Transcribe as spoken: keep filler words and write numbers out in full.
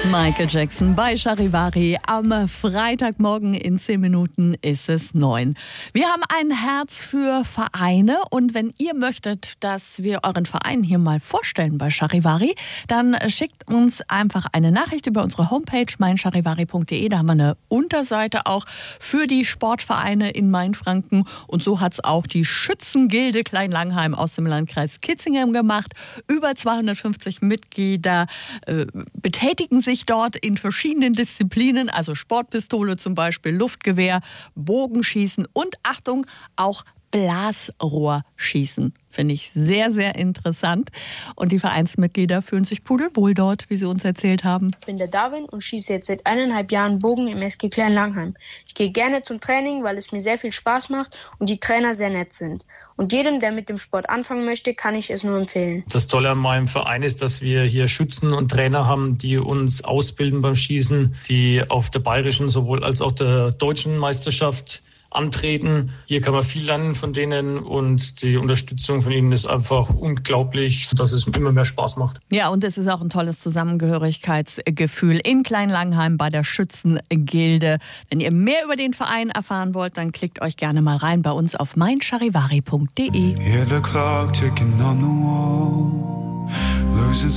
Michael Jackson bei Charivari. Am Freitagmorgen in zehn Minuten ist es neun. Wir haben ein Herz für Vereine und wenn ihr möchtet, dass wir euren Verein hier mal vorstellen bei Charivari, dann schickt uns einfach eine Nachricht über unsere Homepage meincharivari punkt de. Da haben wir eine Unterseite auch für die Sportvereine in Mainfranken und so hat es auch die Schützengilde Kleinlangheim aus dem Landkreis Kitzingen gemacht. Über zweihundertfünfzig Mitglieder äh, betätigen sich dort in verschiedenen Disziplinen, also Sportpistole zum Beispiel, Luftgewehr, Bogenschießen und Achtung, auch Blasrohrschießen. Finde ich sehr, sehr interessant. Und die Vereinsmitglieder fühlen sich pudelwohl dort, wie sie uns erzählt haben. Ich bin der Darwin und schieße jetzt seit eineinhalb Jahren Bogen im S G Kleinlangheim. Ich gehe gerne zum Training, weil es mir sehr viel Spaß macht und die Trainer sehr nett sind. Und jedem, der mit dem Sport anfangen möchte, kann ich es nur empfehlen. Das Tolle an meinem Verein ist, dass wir hier Schützen und Trainer haben, die uns ausbilden beim Schießen, die auf der bayerischen sowohl als auch der deutschen Meisterschaft antreten. Hier kann man viel lernen von denen und die Unterstützung von ihnen ist einfach unglaublich, sodass es immer mehr Spaß macht. Ja, und es ist auch ein tolles Zusammengehörigkeitsgefühl in Kleinlangheim bei der Schützengilde. Wenn ihr mehr über den Verein erfahren wollt, dann klickt euch gerne mal rein bei uns auf meincharivari punkt de. Hear the clock ticking on the wall, losing